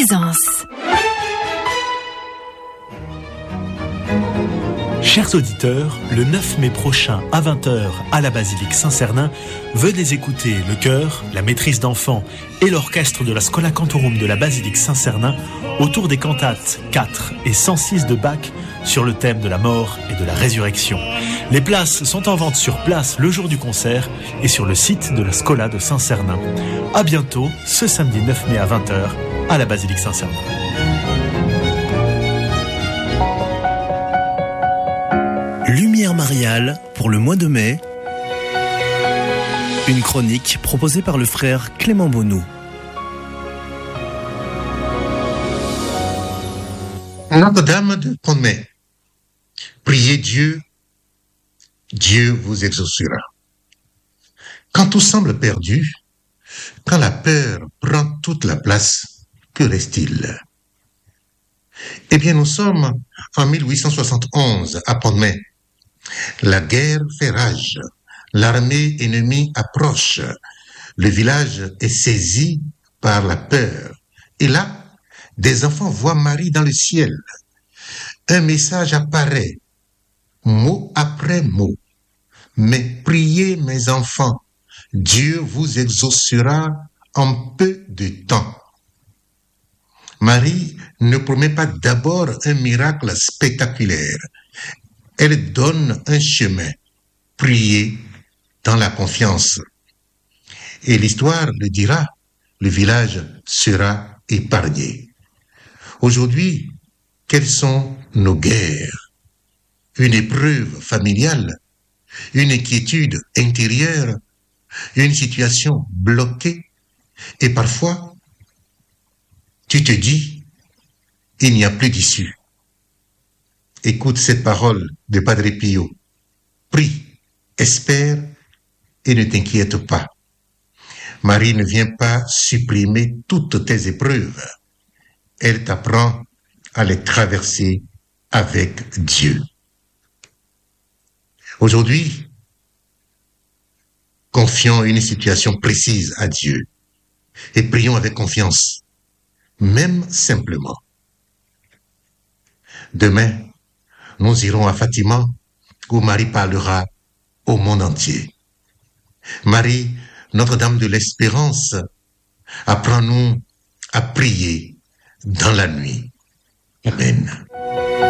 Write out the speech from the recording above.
Plaisance. Chers auditeurs, le 9 mai prochain à 20h à la basilique Saint-Cernin, venez écouter le chœur, la maîtrise d'enfants et l'orchestre de la Schola Cantorum de la basilique Saint-Cernin autour des cantates 4 et 106 de Bach sur le thème de la mort et de la résurrection. Les places sont en vente sur place le jour du concert et sur le site de la Schola de Saint-Cernin. À bientôt, ce samedi 9 mai à 20h à la basilique Saint-Cernin. Lumière mariale pour le mois de mai. Une chronique proposée par le frère Clément Bonnou. Notre-Dame de Pont-de-Mai. Priez Dieu, Dieu vous exaucera. Quand tout semble perdu, quand la peur prend toute la place, que reste-t-il? Eh bien, nous sommes en 1871 à Pont-de-Mai. La guerre fait rage, l'armée ennemie approche, le village est saisi par la peur. Et là, des enfants voient Marie dans le ciel. Un message apparaît, mot après mot. Mais priez mes enfants, Dieu vous exaucera en peu de temps. Marie ne promet pas d'abord un miracle spectaculaire. Elle donne un chemin. Priez dans la confiance. Et l'histoire le dira, le village sera épargné. Aujourd'hui, quelles sont nos guerres? Une épreuve familiale, une inquiétude intérieure, une situation bloquée. Et parfois, tu te dis, il n'y a plus d'issue. Écoute cette parole de Padre Pio. Prie, espère et ne t'inquiète pas. Marie ne vient pas supprimer toutes tes épreuves. Elle t'apprend à les traverser avec Dieu. Aujourd'hui, confions une situation précise à Dieu et prions avec confiance, même simplement. Demain, nous irons à Fatima, où Marie parlera au monde entier. Marie, Notre-Dame de l'Espérance, apprends-nous à prier dans la nuit. Amen.